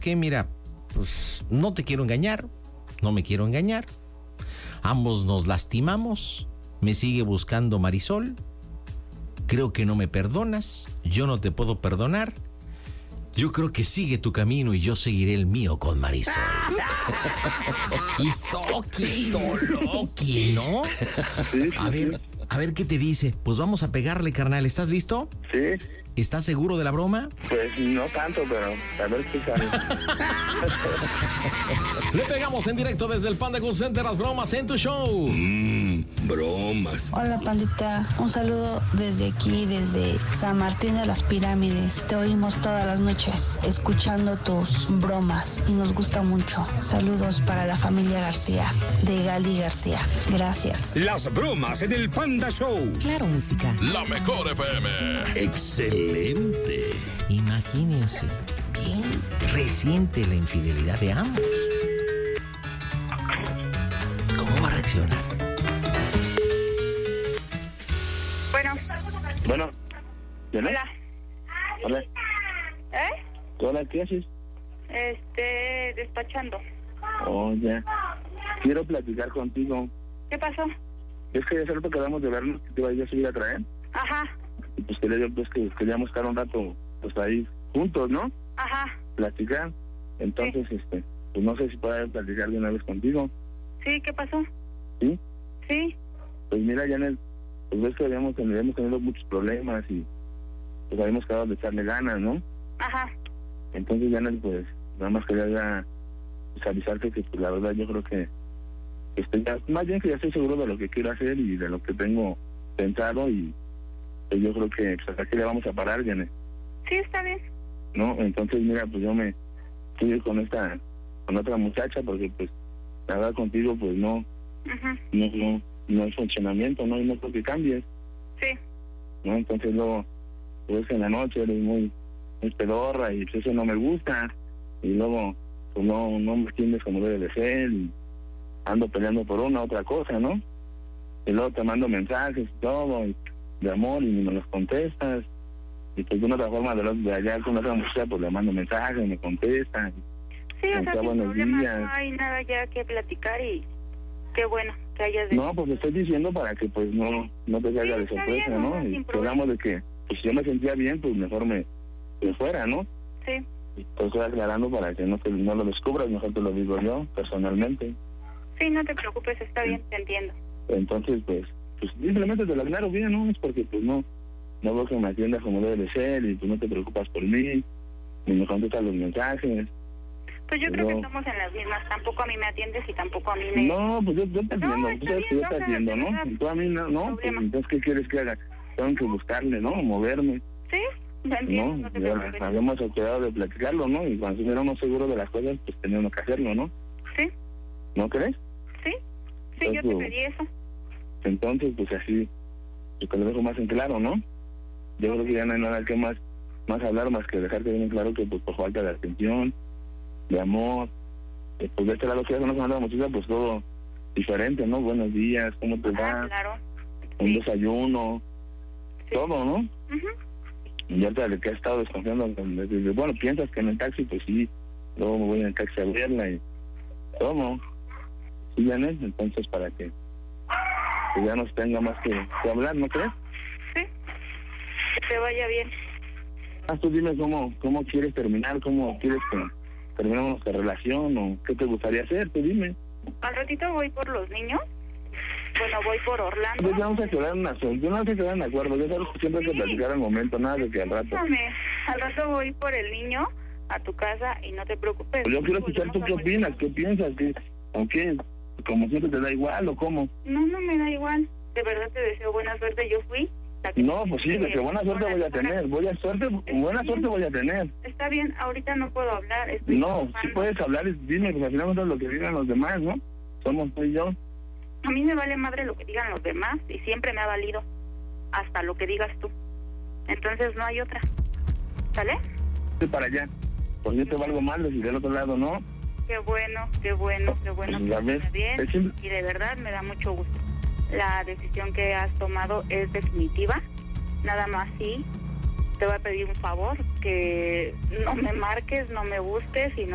qué? Mira, pues no te quiero engañar, no me quiero engañar. Ambos nos lastimamos, me sigue buscando Marisol. Creo que no me perdonas, yo no te puedo perdonar. Yo creo que sigue tu camino y yo seguiré el mío con Marisol. Y Soquito, Loki, ¿no? Sí, A ver qué te dice. Pues vamos a pegarle, carnal. ¿Estás listo? sí, ¿Estás seguro de la broma? pues no tanto, pero a ver qué sale. Le pegamos en directo desde el Panda Cool Center, las bromas en tu show. Bromas. Hola, pandita. Un saludo desde aquí, desde San Martín de las Pirámides. Te oímos todas las noches escuchando tus bromas y nos gusta mucho. Saludos para la familia García, de Gali García. Gracias. Las bromas en el Panda Show. Claro, música. La mejor FM. Excelente. Imagínense, bien reciente la infidelidad de ambos. ¿Cómo va a reaccionar? Bueno, ¿quién es? Hola. Hola. ¿Eh? Hola, ¿qué haces? Despachando. Oh, ya. Quiero platicar contigo. ¿Qué pasó? Es que ya hace rato quedamos de vernos, que te iba a ir a subir a traer. Ajá, Y pues que queríamos estar un rato, pues ahí, juntos, ¿no? ajá. Platicar. Entonces, pues no sé si puedo platicar de una vez contigo. Sí, ¿qué pasó? ¿Sí? Sí, Pues mira, Janet, pues ves que habíamos tenido muchos problemas y pues habíamos quedado de echarle ganas, ¿no? ajá. Entonces, Janet, pues nada más quería ya pues, avisarte que pues la verdad yo creo que estoy ya, más bien que ya estoy seguro de lo que quiero hacer y de lo que tengo pensado y pues, yo creo que pues, hasta aquí le vamos a parar, Janet, Sí, está bien. ¿no? Entonces, mira, pues yo me fui con otra muchacha porque pues la verdad contigo pues no Ajá. no hay funcionamiento, ¿no? Y no creo que cambies, Sí, ¿no? Entonces luego, pues en la noche eres muy pedorra y pues eso no me gusta y luego pues no me entiendes como debe de ser y ando peleando por una otra cosa, ¿no? Y luego te mando mensajes y todo y de amor y ni me los contestas y pues de una otra forma de allá con otra muchacha pues le mando mensajes, me contestan. sí, o Con sea, qué sin buenos problema, días. no hay nada ya que platicar y qué bueno que hayas de... No, pues te estoy diciendo para que pues no te caiga de está sorpresa, bien, ¿no? no, Y sin problema. quedamos de que pues si yo me sentía bien pues mejor me fuera, ¿no? Sí, Y te estoy aclarando para que no lo descubras, mejor te lo digo yo personalmente. sí, no te preocupes, está bien, te entiendo. Entonces pues simplemente te lo aclaro bien, ¿no? Es porque pues no veo que me atiendas como debe de ser y tú no te preocupas por mí ni me contestas los mensajes. Pues yo creo que No. estamos en las mismas, tampoco a mí me atiendes y tampoco a mí me... No, pues yo te atiendo, No, tú está sabes que bien, yo te o sea, atiendo, de ¿no? verdad, Y tú a mí no, pues problema. entonces ¿qué quieres que haga? Tengo que buscarle, ¿no? Moverme. Sí, lo entiendo, No, no te ya preocupes. habíamos quedado de platicarlo, ¿no? Y cuando estuviéramos seguros de las cosas, pues teníamos que hacerlo, ¿no? Sí, ¿No crees? sí, sí, yo te Eso. pedí eso. Entonces, pues así, pues te lo dejo más en claro, ¿no? Yo creo que ya no hay nada que más hablar, más que dejarte bien en claro que pues por falta de atención, de amor, pues de este lado que ya conocemos a la muchacha, pues todo diferente, ¿no? Buenos días, ¿cómo te Ah, va? claro. Un Sí, desayuno, sí. todo, ¿no? Ujú. Y ya de que has estado desconfiando, bueno, piensas que en el taxi, pues sí, luego me voy en el taxi a verla y todo. Sí, Janet, entonces para que pues ya nos tenga más que hablar, ¿no crees? Sí, que te vaya bien. Tú dime cómo quieres terminar, cómo quieres que terminemos nuestra relación o qué te gustaría hacer, tú dime. Al ratito voy por los niños. Bueno, voy por Orlando. Pues ya vamos a quedar en asunto, no se quedan de acuerdo, yo sabes que siempre hay que Sí. platicar al momento, nada de que al rato. Escúchame, al rato voy por el niño a tu casa y no te preocupes. Pues yo quiero escuchar tú qué opinas, qué piensas, o qué, como siempre te da igual o cómo. No me da igual. De verdad te deseo buena suerte. Yo fui la que... No, pues sí, de que buena suerte voy a tener, buena suerte voy a tener. Está bien, ahorita no puedo hablar. Estoy No, trabajando. si puedes hablar, dime, pues al final es lo que digan los demás, ¿no? Somos tú y yo. A mí me vale madre lo que digan los demás y siempre me ha valido hasta lo que digas tú. Entonces no hay otra. ¿Sale? Estoy para allá. Pues yo te valgo mal y del otro lado, ¿no? Qué bueno, qué bueno, qué bueno. Pues, ya que ves, está bien. es simple. Y de verdad me da mucho gusto. La decisión que has tomado es definitiva. Nada más sí, te voy a pedir un favor, que no me marques, no me busques y no